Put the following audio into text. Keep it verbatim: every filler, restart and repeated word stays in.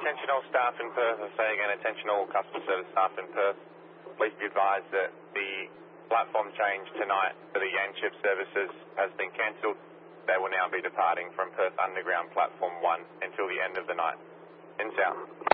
attention all staff in Perth. I say again, attention all customer service staff in Perth. Please be advised that the platform change tonight for the Yanchep services has been cancelled. They will now be departing from Perth Underground Platform one until the end of the night. In south.